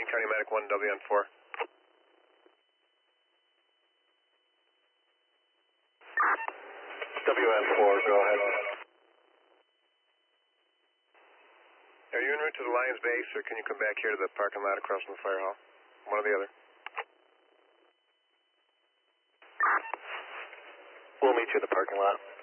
Union County Medic 1 WN4. WN4, go ahead. Are you en route to the Lions base, or can you come back here to the parking lot across from the fire hall? One or the other. We'll meet you at the parking lot.